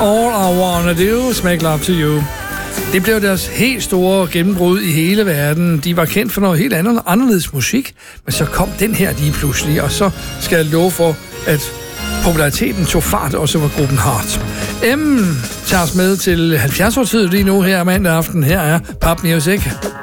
All I Wanna Do Is Make Love To You. Det blev deres helt store gennembrud i hele verden. De var kendt for noget helt anderledes musik, men så kom den her lige pludselig, og så skal jeg love for, at populariteten tog fart, og så var gruppen Heart. Tager os med til 70-årstid lige nu her mandag aften. Her er Pop Music.